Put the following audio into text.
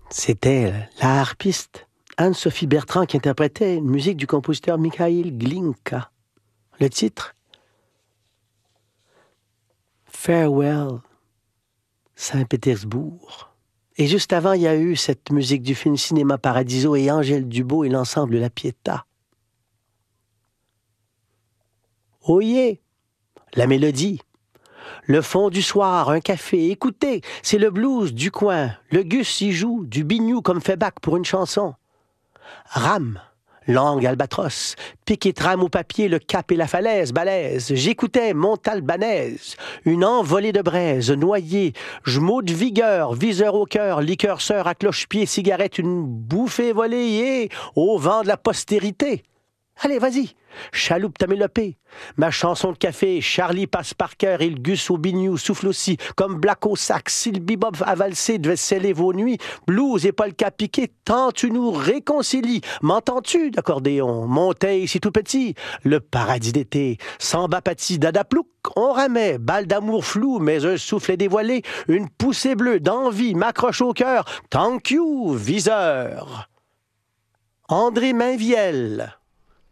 C'était la harpiste Anne-Sophie Bertrand qui interprétait une musique du compositeur Mikhaïl Glinka. Le titre Farewell, Saint-Pétersbourg. Et juste avant, il y a eu cette musique du film Cinéma Paradiso et Angèle Dubois et l'ensemble de la Pietà. Oyez, la mélodie. Le fond du soir, un café, écoutez, c'est le blues du coin. Le Gus y joue, du biniou comme fait Bach pour une chanson. Rame, langue albatros, piquet trame au papier, le cap et la falaise, balèze. J'écoutais Montalbanaise, une envolée de braise, noyée, jmeaux de vigueur, viseur au cœur, liqueur sœur à cloche-pied, cigarette, une bouffée volée, et au vent de la postérité. Allez, vas-y, chaloupe ta mélopée. Ma chanson de café, Charlie passe par cœur et le Gus au biniou souffle aussi, comme Black au sac, si le bebop à valser devait sceller vos nuits, blues et polka piqué, tant tu nous réconcilies. M'entends-tu d'accordéon? Monteil, si tout petit, le paradis d'été, samba pati, dadaplouk, on ramait, balle d'amour flou, mais un soufflet dévoilé, une poussée bleue d'envie m'accroche au cœur, thank you, viseur. André Mainvielle.